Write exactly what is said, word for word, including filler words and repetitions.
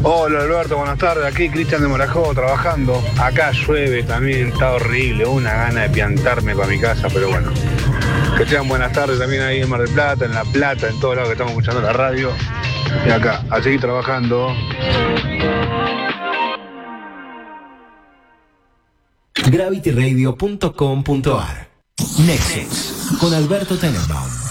Hola Alberto, buenas tardes. Aquí Cristian de Morajó trabajando. Acá llueve también, está horrible. Una gana de piantarme para mi casa, pero bueno. Que tengan buenas tardes también ahí en Mar del Plata, en La Plata, en todos lados que estamos escuchando la radio. Y acá, a seguir trabajando. gravity radio punto com punto ar Nexus con Alberto Tenenbaum.